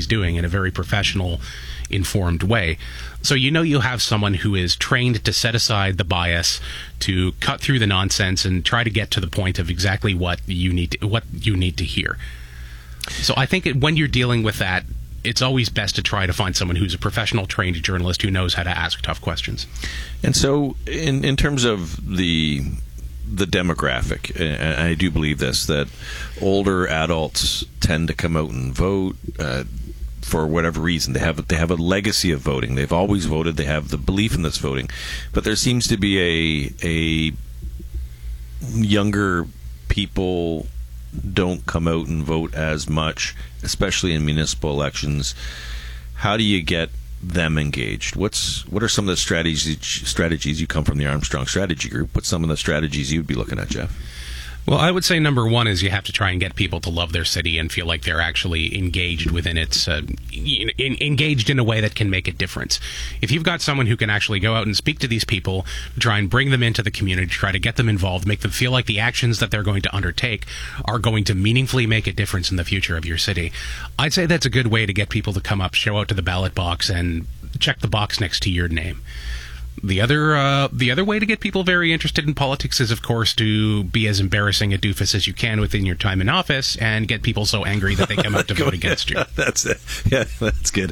he's doing in a very professional, informed way. So you have someone who is trained to set aside the bias, to cut through the nonsense, and try to get to the point of exactly what you need to hear. So I think when you're dealing with that, it's always best to try to find someone who's a professional, trained journalist who knows how to ask tough questions. And so, in terms of the demographic, and I do believe this, that older adults tend to come out and vote for whatever reason. They have a legacy of voting. They've always voted. They have the belief in this voting. But there seems to be a younger people don't come out and vote as much, especially in municipal elections. How do you get them engaged? What are some of the strategies? You come from the Armstrong Strategy Group. What's some of the strategies you'd be looking at, Jeff? Well, I would say number one is you have to try and get people to love their city and feel like they're actually engaged within its engaged in a way that can make a difference. If you've got someone who can actually go out and speak to these people, try and bring them into the community, try to get them involved, make them feel like the actions that they're going to undertake are going to meaningfully make a difference in the future of your city, I'd say that's a good way to get people to come up, show out to the ballot box, and check the box next to your name. The other way to get people very interested in politics is, of course, to be as embarrassing a doofus as you can within your time in office and get people so angry that they come out to vote against you. That's it. Yeah, that's good.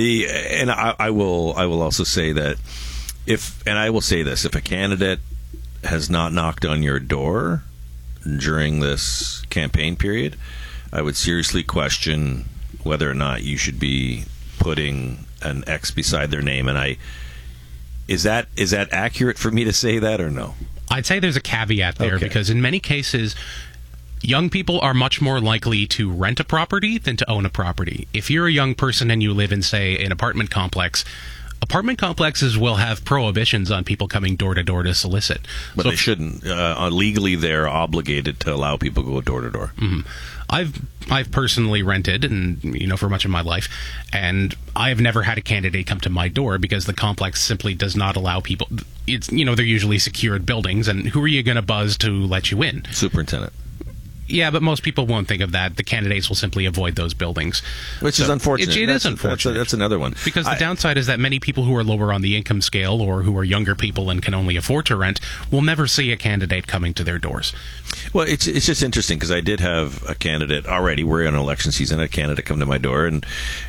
I will also say that if a candidate has not knocked on your door during this campaign period, I would seriously question whether or not you should be putting an X beside their name. And Is that accurate for me to say that or no? I'd say there's a caveat there, because in many cases, young people are much more likely to rent a property than to own a property. If you're a young person and you live in, say, an apartment complex, apartment complexes will have prohibitions on people coming door to door to solicit. But they shouldn't. Legally, they're obligated to allow people to go door to door. I've personally rented, and for much of my life, and I have never had a candidate come to my door because the complex simply does not allow people. It's they're usually secured buildings, and who are you going to buzz to let you in? Superintendent. Yeah, but most people won't think of that. The candidates will simply avoid those buildings. Which is unfortunate. It is unfortunate. That's another one. Because the downside is that many people who are lower on the income scale or who are younger people and can only afford to rent will never see a candidate coming to their doors. Well, it's just interesting because I did have a candidate already. We're in election season. A candidate come to my door, and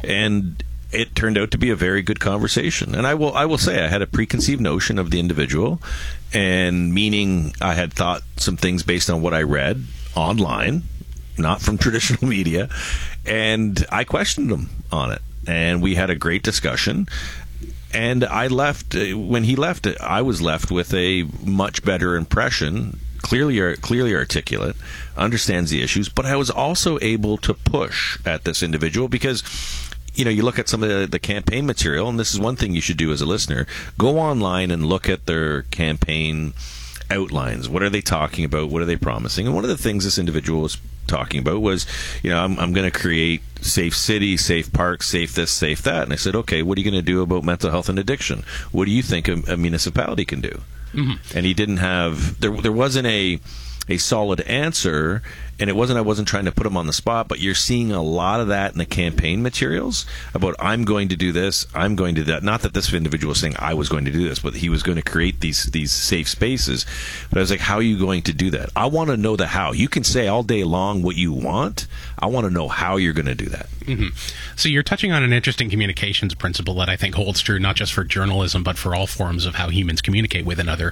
it turned out to be a very good conversation. And I will say I had a preconceived notion of the individual, and meaning I had thought some things based on what I read online, not from traditional media, and I questioned him on it, and we had a great discussion. And when he left, I was left with a much better impression. Clearly articulate, understands the issues, but I was also able to push at this individual because you look at some of the campaign material, and this is one thing you should do as a listener. Go online and look at their campaign outlines. What are they talking about? What are they promising? And one of the things this individual was talking about was, I'm going to create safe cities, safe parks, safe this, safe that. And I said, okay, what are you going to do about mental health and addiction? What do you think a municipality can do? Mm-hmm. And he didn't have, there wasn't a solid answer, and I wasn't trying to put him on the spot, but you're seeing a lot of that in the campaign materials about I'm going to do this, I'm going to do that. Not that this individual was saying I was going to do this, but he was going to create these safe spaces. But I was like, how are you going to do that? I want to know the how. You can say all day long what you want. I want to know how you're going to do that. Mm-hmm. So you're touching on an interesting communications principle that I think holds true not just for journalism, but for all forms of how humans communicate with another.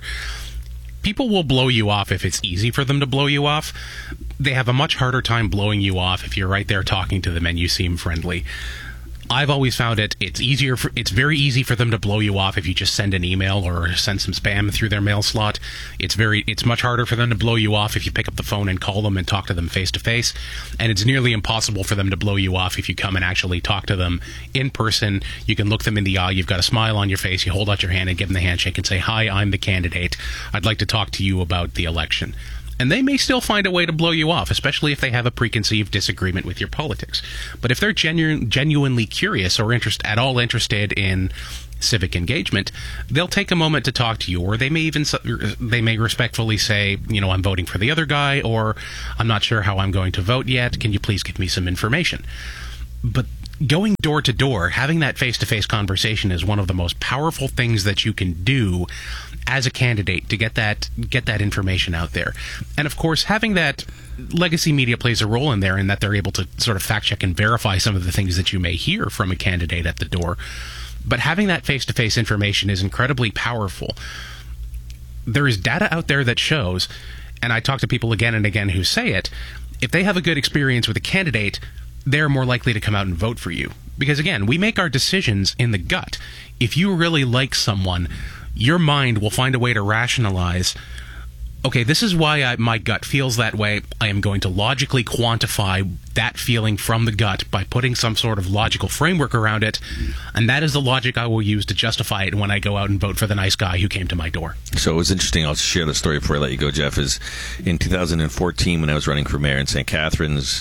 People will blow you off if it's easy for them to blow you off. They have a much harder time blowing you off if you're right there talking to them and you seem friendly. I've always found it's very easy for them to blow you off if you just send an email or send some spam through their mail slot. It's much harder for them to blow you off if you pick up the phone and call them and talk to them face to face. And it's nearly impossible for them to blow you off if you come and actually talk to them in person. You can look them in the eye. You've got a smile on your face. You hold out your hand and give them the handshake and say, "Hi, I'm the candidate. I'd like to talk to you about the election." And they may still find a way to blow you off, especially if they have a preconceived disagreement with your politics. But if they're genuinely curious or at all interested in civic engagement, they'll take a moment to talk to you, or they may respectfully say, I'm voting for the other guy, or I'm not sure how I'm going to vote yet. Can you please give me some information? But going door to door, having that face-to-face conversation is one of the most powerful things that you can do as a candidate to get that information out there. And of course, having that legacy media plays a role in there, in that they're able to sort of fact check and verify some of the things that you may hear from a candidate at the door. But having that face-to-face information is incredibly powerful. There is data out there that shows, and I talk to people again and again who say it, if they have a good experience with a candidate, they're more likely to come out and vote for you. Because again, we make our decisions in the gut. If you really like someone, your mind will find a way to rationalize, okay, this is why my gut feels that way. I am going to logically quantify that feeling from the gut by putting some sort of logical framework around it, and that is the logic I will use to justify it when I go out and vote for the nice guy who came to my door. So it was interesting. I'll share the story before I let you go, Jeff. Is in 2014, when I was running for mayor in St. Catharines,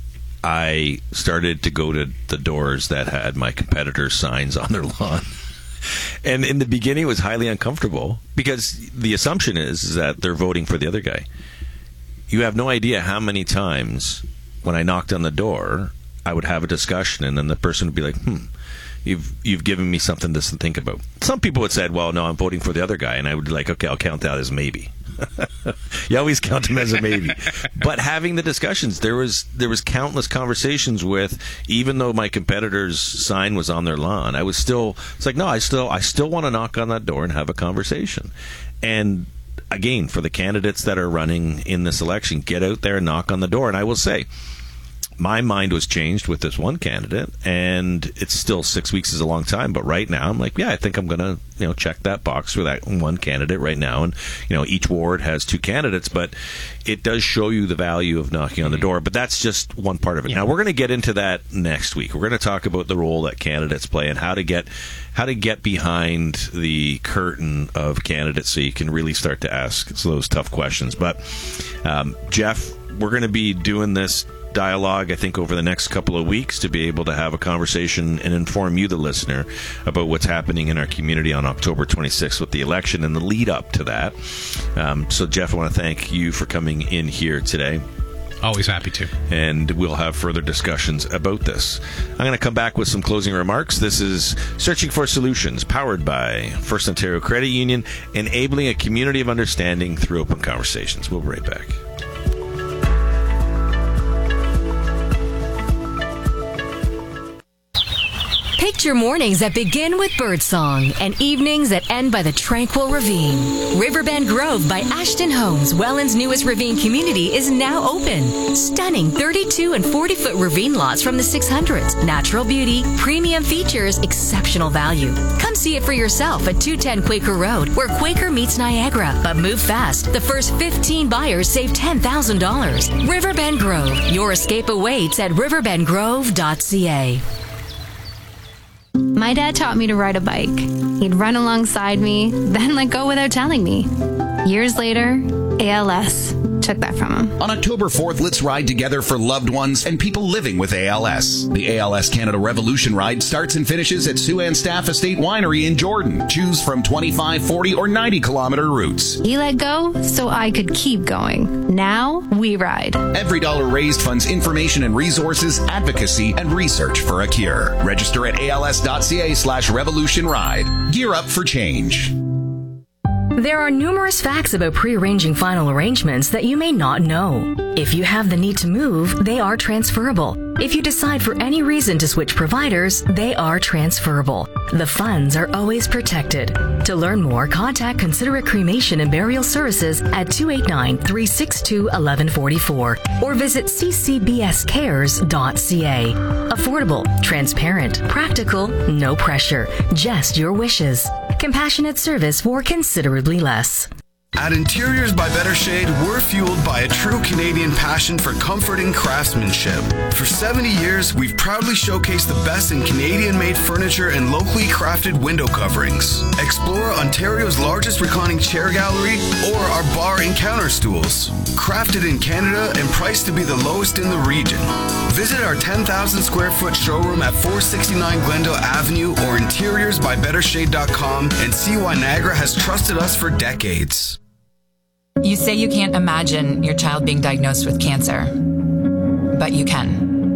I started to go to the doors that had my competitors' signs on their lawn. And in the beginning, it was highly uncomfortable because the assumption is that they're voting for the other guy. You have no idea how many times when I knocked on the door, I would have a discussion, and then the person would be like, you've given me something to think about. Some people would say, well, no, I'm voting for the other guy. And I would be like, okay, I'll count that as maybe. You always count them as a maybe. But having the discussions, there was countless conversations with, even though my competitor's sign was on their lawn, I was still, it's like, no, I still want to knock on that door and have a conversation. And again, for the candidates that are running in this election, get out there and knock on the door. And I will say, my mind was changed with this one candidate, and it's still 6 weeks is a long time, but right now I'm like, yeah, I think I'm going to, check that box for that one candidate right now. And, each ward has 2 candidates, but it does show you the value of knocking on the door. But that's just one part of it. Yeah. Now, we're going to get into that next week. We're going to talk about the role that candidates play and how to get behind the curtain of candidates so you can really start to ask those tough questions. But, Jeff, we're going to be doing this dialogue, I think, over the next couple of weeks to be able to have a conversation and inform you, the listener, about what's happening in our community on October 26th with the election and the lead up to that. So, Jeff, I want to thank you for coming in here today. Always happy to. And we'll have further discussions about this. I'm going to come back with some closing remarks. This is Searching for Solutions, powered by First Ontario Credit Union, enabling a community of understanding through open conversations. We'll be right back. Picture mornings that begin with birdsong and evenings that end by the tranquil ravine. Riverbend Grove by Ashton Homes, Welland's newest ravine community, is now open. Stunning 32 and 40-foot ravine lots from the 600s. Natural beauty, premium features, exceptional value. Come see it for yourself at 210 Quaker Road, where Quaker meets Niagara. But move fast. The first 15 buyers save $10,000. Riverbend Grove. Your escape awaits at riverbendgrove.ca. My dad taught me to ride a bike. He'd run alongside me, then let go without telling me. Years later, ALS took that from him. On October 4th, let's ride together for loved ones and people living with ALS. The ALS Canada Revolution Ride starts and finishes at Sue-Ann Staff Estate Winery in Jordan. Choose from 25, 40, or 90-kilometer routes. He let go so I could keep going. Now we ride. Every dollar raised funds information and resources, advocacy, and research for a cure. Register at als.ca/revolution ride. Gear up for change. There are numerous facts about pre-arranging final arrangements that you may not know. If you have the need to move, they are transferable. If you decide for any reason to switch providers, they are transferable. The funds are always protected. To learn more, contact Considerate Cremation and Burial Services at 289-362-1144 or visit ccbscares.ca. Affordable, transparent, practical, no pressure, just your wishes. Compassionate service for considerably less. At Interiors by Better Shade, we're fueled by a true Canadian passion for comforting craftsmanship. For 70 years, we've proudly showcased the best in Canadian-made furniture and locally crafted window coverings. Explore Ontario's largest reclining chair gallery or our bar and counter stools. Crafted in Canada and priced to be the lowest in the region. Visit our 10,000 square foot showroom at 469 Glendale Avenue or interiorsbybettershade.com and see why Niagara has trusted us for decades. You say you can't imagine your child being diagnosed with cancer, but you can.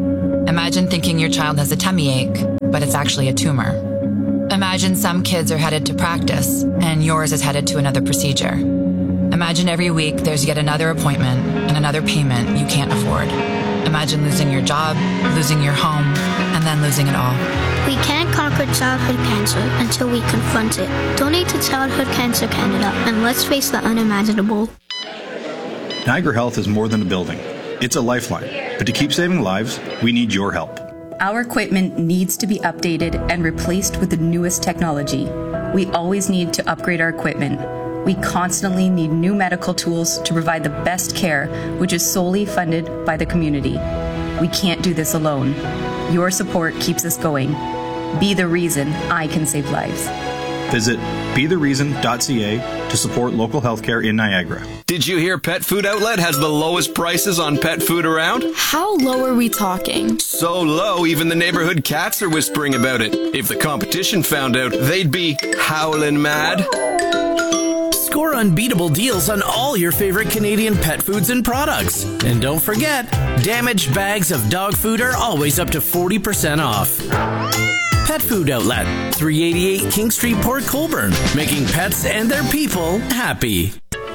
Imagine thinking your child has a tummy ache, but it's actually a tumor. Imagine some kids are headed to practice, and yours is headed to another procedure. Imagine every week there's yet another appointment and another payment you can't afford. Imagine losing your job, losing your home, and then losing it all. We can't conquer childhood cancer until we confront it. Donate to Childhood Cancer Canada, and let's face the unimaginable. Niagara Health is more than a building. It's a lifeline. But to keep saving lives, we need your help. Our equipment needs to be updated and replaced with the newest technology. We always need to upgrade our equipment. We constantly need new medical tools to provide the best care, which is solely funded by the community. We can't do this alone. Your support keeps us going. Be the reason I can save lives. Visit bethereason.ca to support local healthcare in Niagara. Did you hear Pet Food Outlet has the lowest prices on pet food around? How low are we talking? So low, even the neighborhood cats are whispering about it. If the competition found out, they'd be howling mad. Score unbeatable deals on all your favorite Canadian pet foods and products. And don't forget, damaged bags of dog food are always up to 40% off. Pet Food Outlet, 388 King Street, Port Colborne, making pets and their people happy.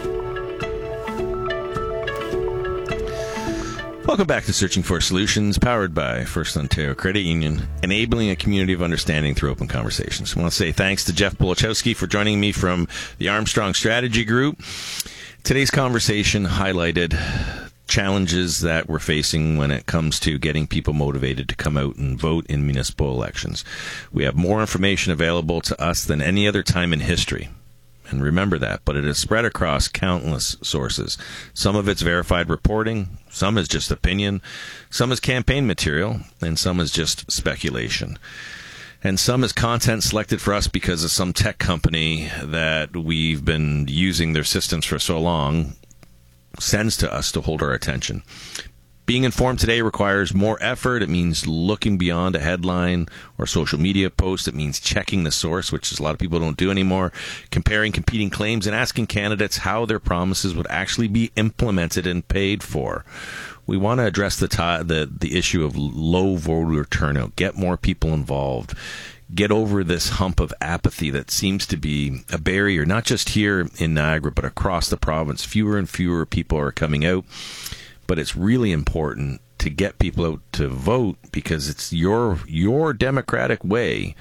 Welcome back to Searching for Solutions, powered by First Ontario Credit Union, enabling a community of understanding through open conversations. I want to say thanks to Jeff Bulachowski for joining me from the Armstrong Strategy Group. Today's conversation highlighted challenges that we're facing when it comes to getting people motivated to come out and vote in municipal elections. We have more information available to us than any other time in history. And remember that, but it is spread across countless sources. Some of it's verified reporting, some is just opinion, some is campaign material, and some is just speculation. And some is content selected for us because of some tech company that we've been using their systems for so long sends to us to hold our attention. Being informed today requires more effort. It means looking beyond a headline or social media post. It means checking the source, which a lot of people don't do anymore, comparing competing claims, and asking candidates how their promises would actually be implemented and paid for. We want to address the issue of low voter turnout, get more people involved, get over this hump of apathy that seems to be a barrier, not just here in Niagara, but across the province. Fewer and fewer people are coming out, but it's really important to get people out to vote because it's your democratic way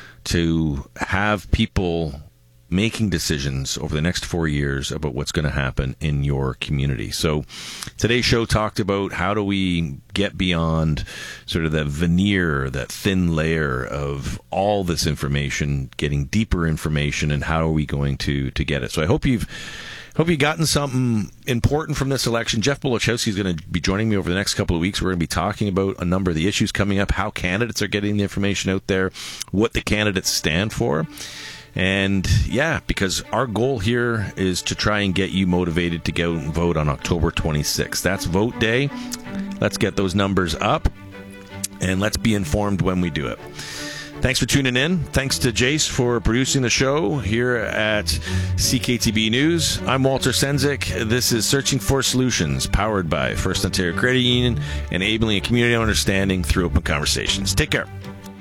to have people making decisions over the next 4 years about what's going to happen in your community. So today's show talked about how do we get beyond sort of the veneer, that thin layer of all this information, getting deeper information, and how are we going to get it. So I hope you've gotten something important from this election. Jeff Bulachowski is going to be joining me over the next couple of weeks. We're going to be talking about a number of the issues coming up, how candidates are getting the information out there, what the candidates stand for. And yeah, because our goal here is to try and get you motivated to go and vote on October 26th. That's vote day. Let's get those numbers up and let's be informed when we do it. Thanks for tuning in. Thanks to Jace for producing the show here at CKTB News. I'm Walter Sendzik. This is Searching for Solutions, powered by First Ontario Credit Union, enabling a community of understanding through open conversations. Take care.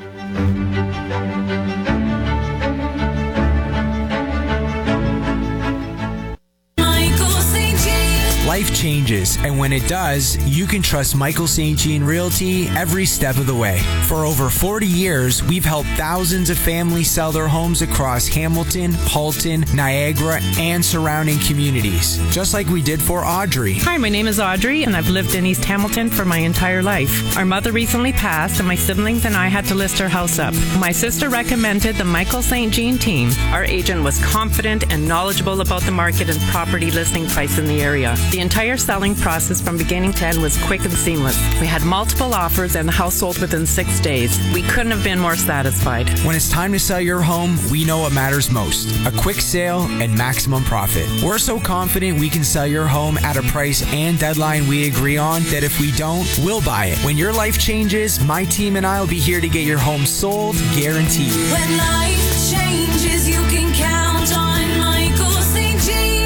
Life changes, and when it does, you can trust Michael St. Jean Realty every step of the way. For over 40 years, we've helped thousands of families sell their homes across Hamilton, Halton, Niagara, and surrounding communities, just like we did for Audrey. Hi, my name is Audrey, and I've lived in East Hamilton for my entire life. Our mother recently passed, and my siblings and I had to list our house up. My sister recommended the Michael St. Jean team. Our agent was confident and knowledgeable about the market and property listing price in the area. The entire selling process from beginning to end was quick and seamless. We had multiple offers and the house sold within 6 days. We couldn't have been more satisfied. When it's time to sell your home, we know what matters most: a quick sale and maximum profit. We're so confident we can sell your home at a price and deadline we agree on that if we don't, we'll buy it. When your life changes, my team and I will be here to get your home sold, guaranteed. When life changes, you can count on Michael St. Jean.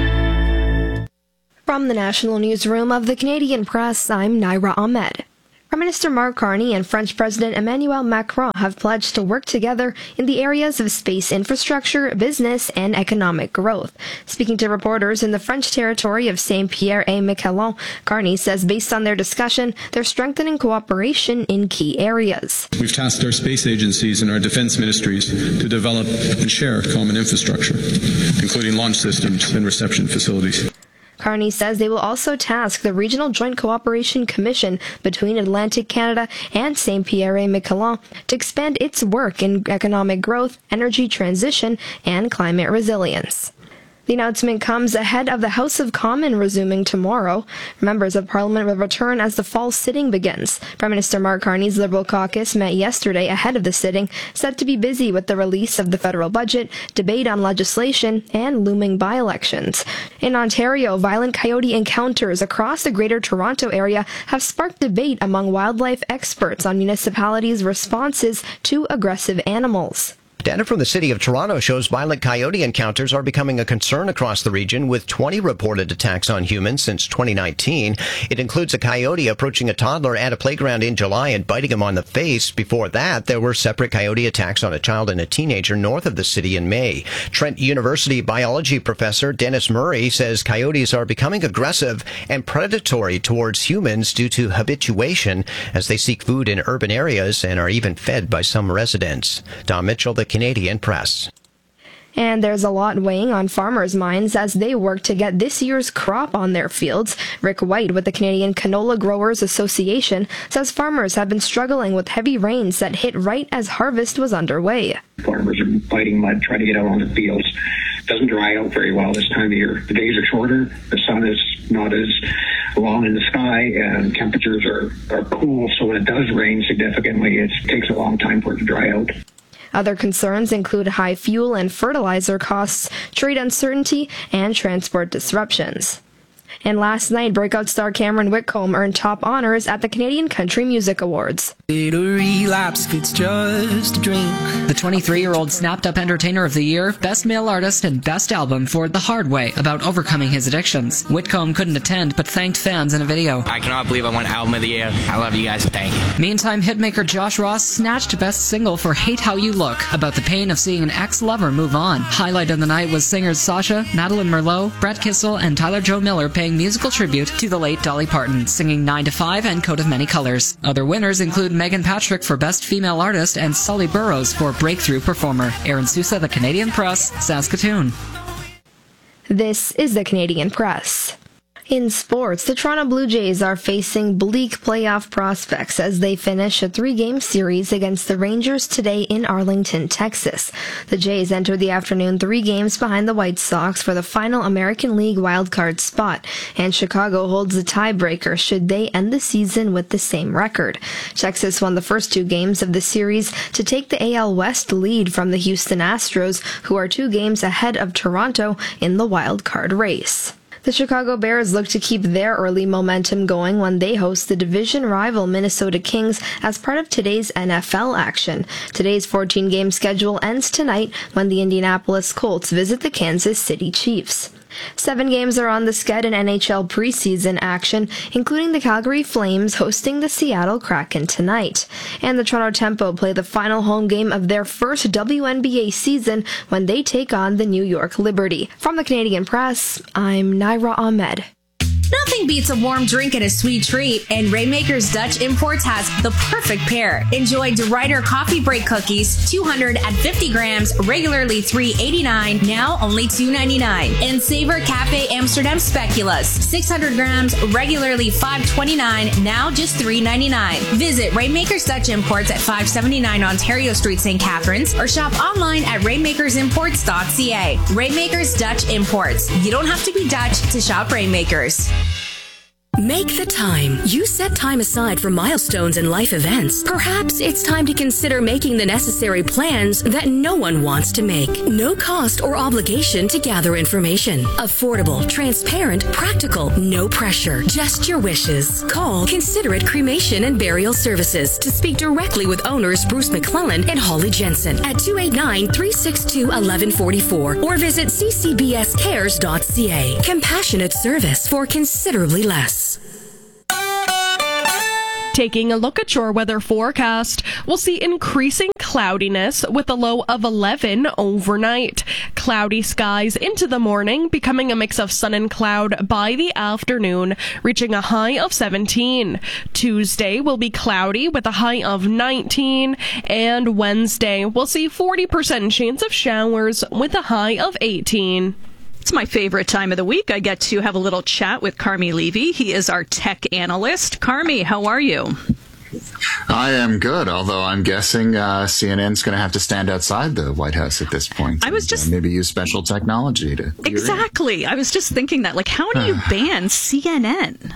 From the National Newsroom of the Canadian Press, I'm Naira Ahmed. Prime Minister Mark Carney and French President Emmanuel Macron have pledged to work together in the areas of space infrastructure, business, and economic growth. Speaking to reporters in the French territory of Saint-Pierre-et-Miquelon, Carney says based on their discussion, they're strengthening cooperation in key areas. We've tasked our space agencies and our defense ministries to develop and share common infrastructure, including launch systems and reception facilities. Carney says they will also task the Regional Joint Cooperation Commission between Atlantic Canada and Saint-Pierre-et-Miquelon to expand its work in economic growth, energy transition, and climate resilience. The announcement comes ahead of the House of Commons resuming tomorrow. Members of Parliament will return as the fall sitting begins. Prime Minister Mark Carney's Liberal caucus met yesterday ahead of the sitting, said to be busy with the release of the federal budget, debate on legislation, and looming by-elections. In Ontario, violent coyote encounters across the Greater Toronto Area have sparked debate among wildlife experts on municipalities' responses to aggressive animals. Data from the City of Toronto shows violent coyote encounters are becoming a concern across the region, with 20 reported attacks on humans since 2019. It includes a coyote approaching a toddler at a playground in July and biting him on the face. Before that, there were separate coyote attacks on a child and a teenager north of the city in May. Trent University biology professor Dennis Murray says coyotes are becoming aggressive and predatory towards humans due to habituation as they seek food in urban areas and are even fed by some residents. Don Mitchell, the Canadian Press. And there's a lot weighing on farmers' minds as they work to get this year's crop on their fields. Rick White with the Canadian Canola Growers Association says farmers have been struggling with heavy rains that hit right as harvest was underway. Farmers are fighting mud, trying to get out on the fields. It doesn't dry out very well this time of year. The days are shorter, the sun is not as long in the sky, and temperatures are cool, so when it does rain significantly, it takes a long time for it to dry out. Other concerns include high fuel and fertilizer costs, trade uncertainty, and transport disruptions. And last night, breakout star Cameron Whitcomb earned top honors at the Canadian Country Music Awards. The 23-year-old snapped up Entertainer of the Year, Best Male Artist, and Best Album for The Hard Way, about overcoming his addictions. Whitcomb couldn't attend, but thanked fans in a video. I cannot believe I won Album of the Year. I love you guys. Thank you. Meantime, hitmaker Josh Ross snatched Best Single for Hate How You Look, about the pain of seeing an ex-lover move on. Highlight of the night was singers Sasha, Madeline Merlot, Brett Kissel, and Tyler Joe Miller paying musical tribute to the late Dolly Parton, singing 9 to 5 and Coat of Many Colors. Other winners include Megan Patrick for Best Female Artist and Sully Burrows for Breakthrough Performer. Aaron Sousa, The Canadian Press, Saskatoon. This is The Canadian Press. In sports, the Toronto Blue Jays are facing bleak playoff prospects as they finish a 3-game series against the Rangers today in Arlington, Texas. The Jays entered the afternoon 3 games behind the White Sox for the final American League wildcard spot, and Chicago holds the tiebreaker should they end the season with the same record. Texas won the first 2 games of the series to take the AL West lead from the Houston Astros, who are 2 games ahead of Toronto in the wildcard race. The Chicago Bears look to keep their early momentum going when they host the division rival Minnesota Kings as part of today's NFL action. Today's 14-game schedule ends tonight when the Indianapolis Colts visit the Kansas City Chiefs. 7 games are on the sched in NHL preseason action, including the Calgary Flames hosting the Seattle Kraken tonight. And the Toronto Tempo play the final home game of their first WNBA season when they take on the New York Liberty. From the Canadian Press, I'm Naira Ahmed. Nothing beats a warm drink and a sweet treat, and Rainmakers Dutch Imports has the perfect pair. Enjoy DeRuyter Coffee Break Cookies, 250 grams, regularly $3.89, now only $2.99. And Savor Cafe Amsterdam Speculoos, 600 grams, regularly $5.29, now just $3.99. Visit Rainmakers Dutch Imports at 579 Ontario Street, St. Catharines, or shop online at rainmakersimports.ca. Rainmakers Dutch Imports. You don't have to be Dutch to shop Rainmakers. Make the time. You set time aside for milestones and life events. Perhaps it's time to consider making the necessary plans that no one wants to make. No cost or obligation to gather information. Affordable, transparent, practical, no pressure. Just your wishes. Call Considerate Cremation and Burial Services to speak directly with owners Bruce McClellan and Holly Jensen at 289-362-1144 or visit ccbscares.ca. Compassionate service for considerably less. Taking a look at your weather forecast, we'll see increasing cloudiness with a low of 11 overnight. Cloudy skies into the morning, becoming a mix of sun and cloud by the afternoon, reaching a high of 17. Tuesday will be cloudy with a high of 19, and Wednesday we'll see 40% chance of showers with a high of 18. It's my favorite time of the week. I get to have a little chat with Carmi Levy. He is our tech analyst. Carmi, how are you? I am good, although I'm guessing CNN's going to have to stand outside the White House at this point. I was just maybe use special technology to exactly. I was just thinking that, like, how do you ban CNN?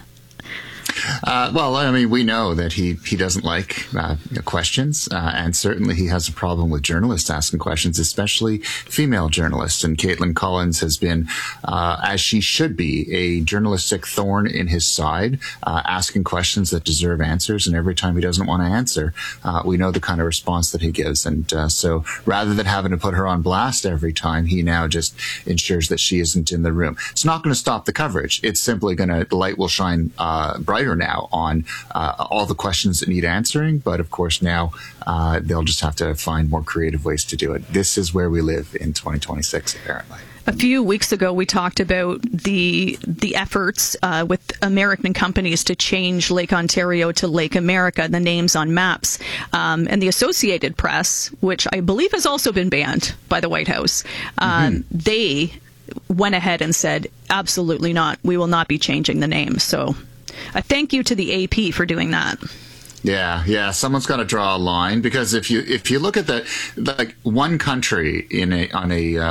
Well, I mean, we know that he doesn't like questions, and certainly he has a problem with journalists asking questions, especially female journalists. And Caitlin Collins has been, as she should be, a journalistic thorn in his side, asking questions that deserve answers. And every time he doesn't want to answer, we know the kind of response that he gives. And so rather than having to put her on blast every time, he now just ensures that she isn't in the room. It's not going to stop the coverage. It's simply the light will shine brighter now on all the questions that need answering, but of course now they'll just have to find more creative ways to do it. This is where we live in 2026, apparently. A few weeks ago, we talked about the efforts with American companies to change Lake Ontario to Lake America, the names on maps. And the Associated Press, which I believe has also been banned by the White House, they went ahead and said, absolutely not. We will not be changing the name. So a thank you to the AP for doing that. Yeah. Someone's got to draw a line, because if you look at like one country on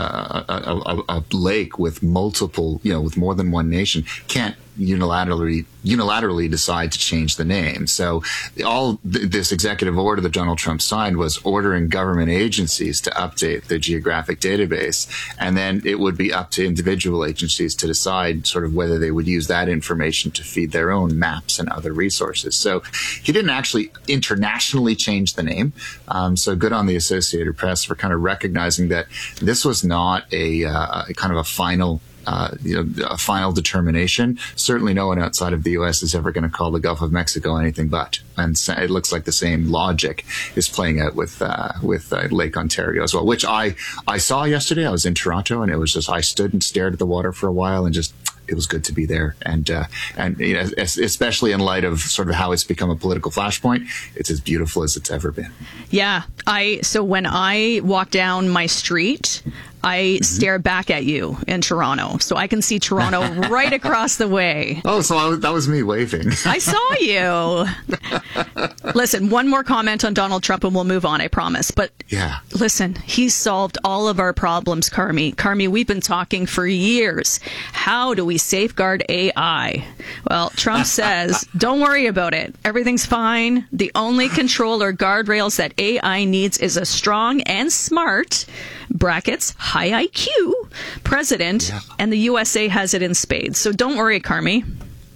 a lake with multiple, with more than one nation can't unilaterally decide to change the name. So this executive order that Donald Trump signed was ordering government agencies to update the geographic database, and then it would be up to individual agencies to decide sort of whether they would use that information to feed their own maps and other resources. So he didn't actually internationally change the name. So good on the Associated Press for kind of recognizing that this was not a kind of a final a final determination. Certainly no one outside of the U.S. is ever going to call the Gulf of Mexico anything but. And it looks like the same logic is playing out with Lake Ontario as well, which I saw yesterday. I was in Toronto, and it was just, I stood and stared at the water for a while, and just, it was good to be there. And especially in light of sort of how it's become a political flashpoint, it's as beautiful as it's ever been. Yeah. So when I walk down my street, I stare back at you in Toronto, so I can see Toronto right across the way. Oh, so that was me waving. I saw you. Listen, one more comment on Donald Trump and we'll move on, I promise. But yeah, listen, he's solved all of our problems, Carmi. Carmi, we've been talking for years. How do we safeguard AI? Well, Trump says, don't worry about it. Everything's fine. The only control or guardrails that AI needs is a strong and smart, brackets, high IQ president, and the USA has it in spades. So don't worry, Carmi.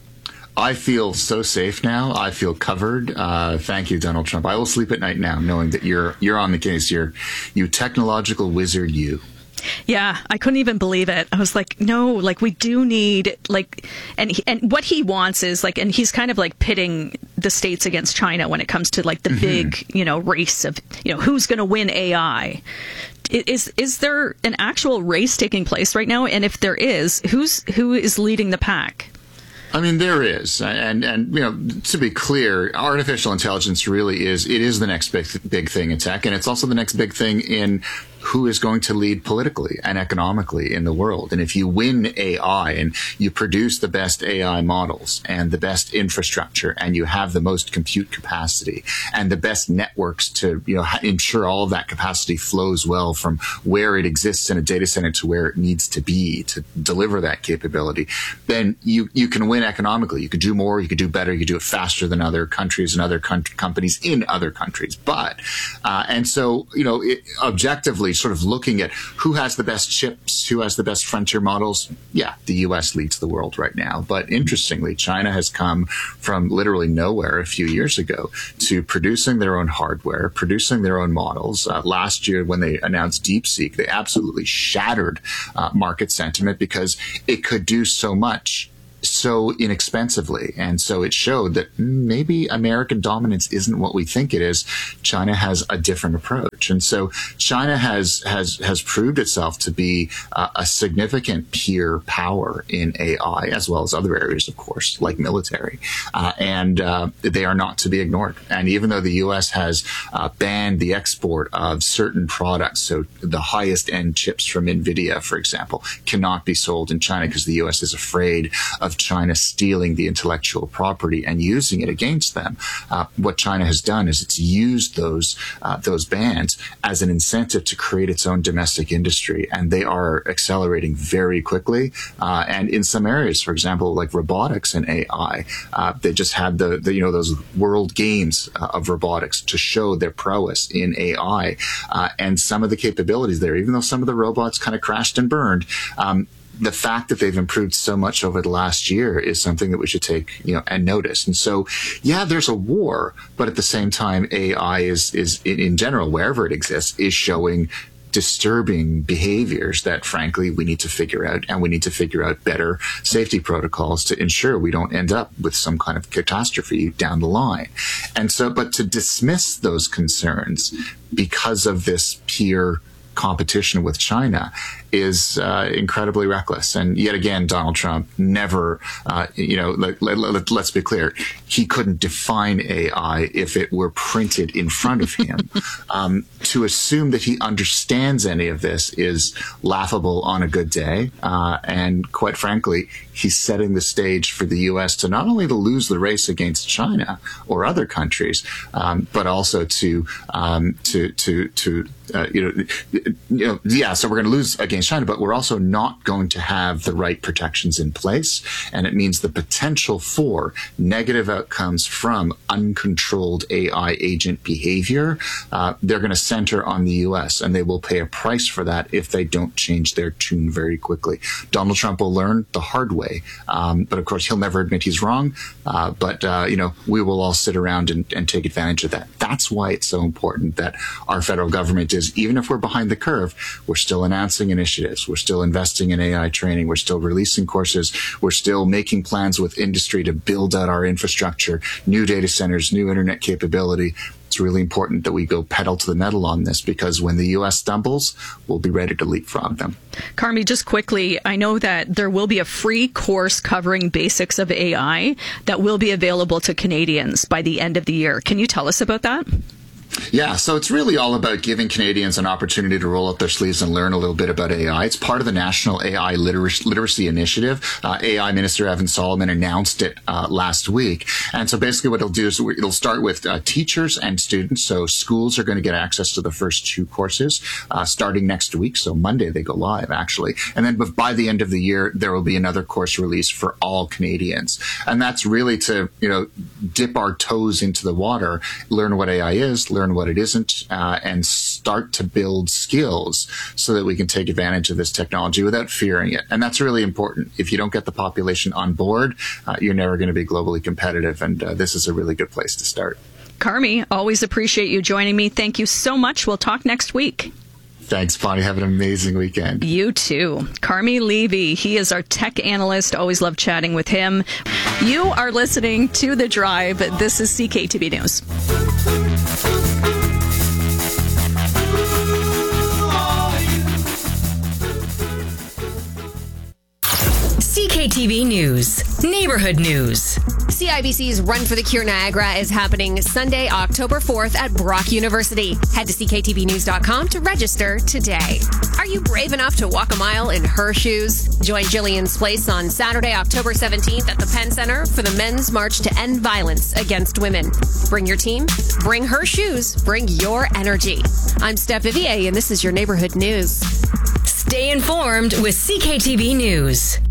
I feel so safe now. I feel covered. Thank you, Donald Trump. I will sleep at night now knowing that you're on the case. You technological wizard, you. Yeah, I couldn't even believe it. I was like, no, like we do need and what he wants is and he's kind of like pitting the states against China when it comes to like the big, race of, who's going to win AI. Is there an actual race taking place right now? And if there is, who is leading the pack? I mean, there is. And to be clear, artificial intelligence really is the next big thing in tech. And it's also the next big thing in who is going to lead politically and economically in the world. And if you win AI and you produce the best AI models and the best infrastructure and you have the most compute capacity and the best networks to, ensure all of that capacity flows well from where it exists in a data center to where it needs to be to deliver that capability, then you can win economically. You could do more, you could do better, you could do it faster than other countries and other companies in other countries. But, and so, objectively, sort of looking at who has the best chips, who has the best frontier models. Yeah, the U.S. leads the world right now. But interestingly, China has come from literally nowhere a few years ago to producing their own hardware, producing their own models. Last year, when they announced DeepSeek, they absolutely shattered market sentiment because it could do so much so inexpensively. And so it showed that maybe American dominance isn't what we think it is. China has a different approach. And so China has proved itself to be a significant peer power in AI, as well as other areas, of course, like military. And they are not to be ignored. And even though the U.S. has banned the export of certain products, so the highest end chips from NVIDIA, for example, cannot be sold in China because the U.S. is afraid of China stealing the intellectual property and using it against them. What China has done is it's used those bans as an incentive to create its own domestic industry, and they are accelerating very quickly. And in some areas, for example, like robotics and AI, they just had those world games of robotics to show their prowess in AI, and some of the capabilities there, even though some of the robots kind of crashed and burned. The fact that they've improved so much over the last year is something that we should take, and notice. And so, yeah, there's a war, but at the same time, AI is in general, wherever it exists, is showing disturbing behaviors that, frankly, we need to figure out, and we need to figure out better safety protocols to ensure we don't end up with some kind of catastrophe down the line. And so, but to dismiss those concerns because of this peer competition with China is incredibly reckless. And yet again, Donald Trump never, let's be clear, he couldn't define AI if it were printed in front of him. To assume that he understands any of this is laughable on a good day. And quite frankly, he's setting the stage for the U.S. to not only to lose the race against China or other countries, but also so we're going to lose against China, but we're also not going to have the right protections in place. And it means the potential for negative outcomes from uncontrolled AI agent behavior, they're going to center on the U.S., and they will pay a price for that if they don't change their tune very quickly. Donald Trump will learn the hard way. But of course, he'll never admit he's wrong. But we will all sit around and take advantage of that. That's why it's so important that our federal government is, even if we're behind the curve, we're still announcing initiatives. We're still investing in AI training. We're still releasing courses. We're still making plans with industry to build out our infrastructure, new data centers, new internet capability. It's really important that we go pedal to the metal on this, because when the U.S. stumbles, we'll be ready to leapfrog them. Carmi, just quickly, I know that there will be a free course covering basics of AI that will be available to Canadians by the end of the year. Can you tell us about that? Yeah, so it's really all about giving Canadians an opportunity to roll up their sleeves and learn a little bit about AI. It's part of the National AI Literacy Initiative. AI Minister Evan Solomon announced it last week. And so basically what it'll do is it'll start with teachers and students. So schools are going to get access to the first 2 courses starting next week. So Monday they go live, actually. And then by the end of the year, there will be another course release for all Canadians. And that's really to, dip our toes into the water, learn what AI is, learn what it isn't, and start to build skills so that we can take advantage of this technology without fearing it. And that's really important. If you don't get the population on board, you're never going to be globally competitive. And this is a really good place to start. Carmi, always appreciate you joining me. Thank you so much. We'll talk next week. Thanks, Bonnie. Have an amazing weekend. You too. Carmi Levy, he is our tech analyst. Always love chatting with him. You are listening to The Drive. This is CKTV News. CKTV News, Neighborhood News. CIBC's Run for the Cure Niagara is happening Sunday, October 4th at Brock University. Head to cktvnews.com to register today. Are you brave enough to walk a mile in her shoes? Join Jillian's Place on Saturday, October 17th at the Penn Center for the Men's March to End Violence Against Women. Bring your team, bring her shoes, bring your energy. I'm Steph Vivier, and this is your Neighborhood News. Stay informed with CKTV News.